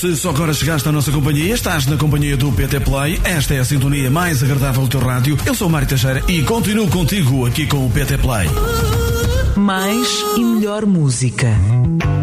Se só agora chegaste à nossa companhia, estás na companhia do PT Play. Esta é a sintonia mais agradável do teu rádio. Eu sou o Mário Teixeira e continuo contigo aqui com o PT Play. Mais e melhor música.